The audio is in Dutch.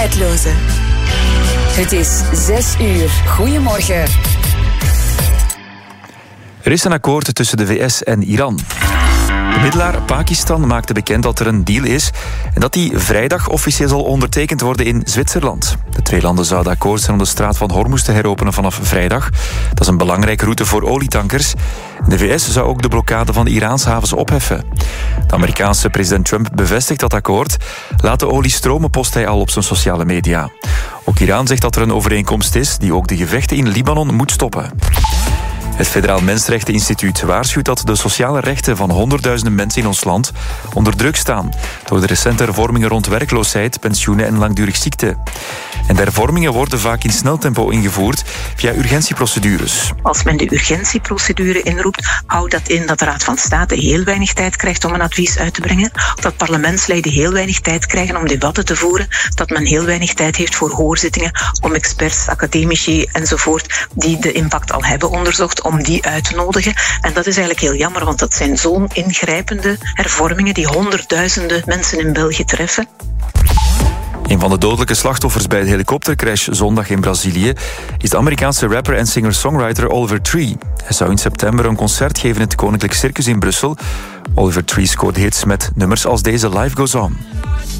Tijdloze. Het is 6 uur. Goedemorgen. Er is een akkoord tussen de VS en Iran. De middelaar Pakistan maakte bekend dat er een deal is en dat die vrijdag officieel zal ondertekend worden in Zwitserland. De twee landen zouden akkoord zijn om de straat van Hormuz te heropenen vanaf vrijdag. Dat is een belangrijke route voor olietankers. De VS zou ook de blokkade van de Iraanse havens opheffen. De Amerikaanse president Trump bevestigt dat akkoord. Laat de olie stromen, post hij al op zijn sociale media. Ook Iran zegt dat er een overeenkomst is die ook de gevechten in Libanon moet stoppen. Het Federaal Mensenrechteninstituut waarschuwt dat de sociale rechten van honderdduizenden mensen in ons land onder druk staan door de recente hervormingen rond werkloosheid, pensioenen en langdurig ziekte. En de hervormingen worden vaak in snel tempo ingevoerd via urgentieprocedures. Als men de urgentieprocedure inroept, houdt dat in dat de Raad van State heel weinig tijd krijgt om een advies uit te brengen, dat parlementsleden heel weinig tijd krijgen om debatten te voeren, dat men heel weinig tijd heeft voor hoorzittingen om experts, academici enzovoort die de impact al hebben onderzocht, om die uit te nodigen. En dat is eigenlijk heel jammer, want dat zijn zo'n ingrijpende hervormingen die honderdduizenden mensen in België treffen. Een van de dodelijke slachtoffers bij de helikoptercrash zondag in Brazilië is de Amerikaanse rapper en singer-songwriter Oliver Tree. Hij zou in september een concert geven in het Koninklijk Circus in Brussel. Oliver Tree scoorde hits met nummers als deze Life Goes On.